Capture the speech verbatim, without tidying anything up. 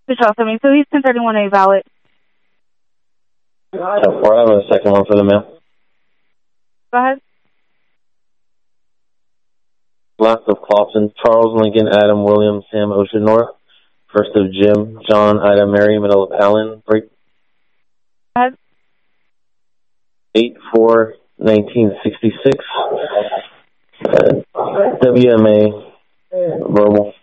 Patrol seventy, so he's ten thirty-one A valid. ten four, I have a second one for the mail. Go ahead. Last of Clawson, Charles, Lincoln, Adam, William, Sam, Ocean, Nora. First of Jim, John, Ida, Mary, middle of Alan, break. Go ahead. eight four nineteen sixty-six. Uh, W M A, verbal.